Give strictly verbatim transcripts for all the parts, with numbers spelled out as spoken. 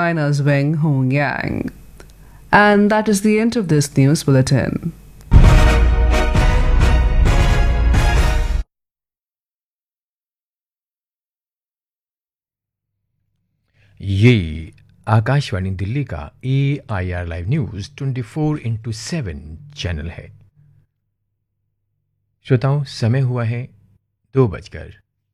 China's Wang Hongyang. And that is the end of this news bulletin. ये आकाशवाणी दिल्ली का ए I R live news twenty four into seven channel है। श्रोताओं, समय हुआ है दो बजकर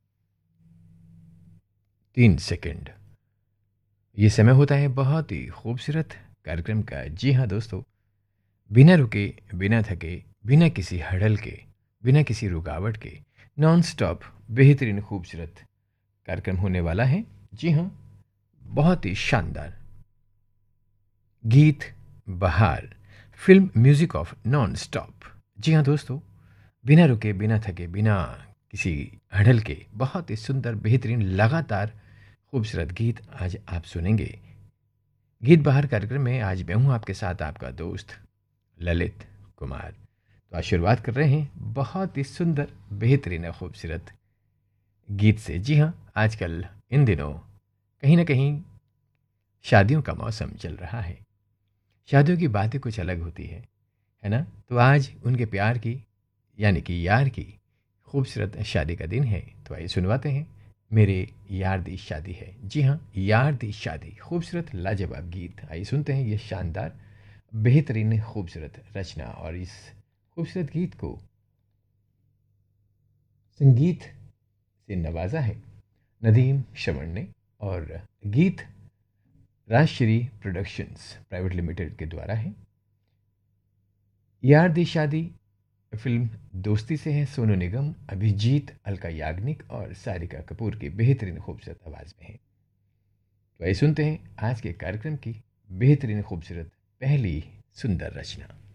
तीन सेकंड। ये समय होता है बहुत ही खूबसूरत कार्यक्रम का। जी हाँ दोस्तों, बिना रुके, बिना थके, बिना किसी हड़ल के, बिना किसी रुकावट के नॉन स्टॉप बेहतरीन खूबसूरत कार्यक्रम होने वाला है। जी हाँ, बहुत ही शानदार गीत बहार, film music of non stop. जी हाँ दोस्तों, बिना रुके, बिना थके, बिना किसी हड़ल के बहुत ही सुंदर बेहतरीन लगातार खूबसूरत गीत आज आप सुनेंगे। गीत बहार कार्यक्रम में आज मैं हूँ आपके साथ, आपका दोस्त ललित कुमार। तो आज शुरुआत कर रहे हैं बहुत ही सुंदर बेहतरीन खूबसूरत गीत से। जी हाँ, आजकल इन दिनों कहीं ना कहीं शादियों का मौसम चल रहा है। शादियों की बातें कुछ अलग होती है है ना। तो आज उनके प्यार की, यानी कि यार की खूबसूरत शादी का दिन है। तो आइए सुनवाते हैं मेरे यार दी शादी है। जी हाँ, यार दी शादी, खूबसूरत लाजवाब गीत। आइए सुनते हैं ये शानदार बेहतरीन खूबसूरत रचना। और इस खूबसूरत गीत को संगीत से नवाजा है नदीम श्रवण ने, और गीत राजश्री प्रोडक्शंस प्राइवेट लिमिटेड के द्वारा है। यार दी शादी फिल्म दोस्ती से है। सोनू निगम, अभिजीत, अलका याग्निक और सारिका कपूर की बेहतरीन खूबसूरत आवाज़ में है। तो आइए सुनते हैं आज के कार्यक्रम की बेहतरीन खूबसूरत पहली सुंदर रचना।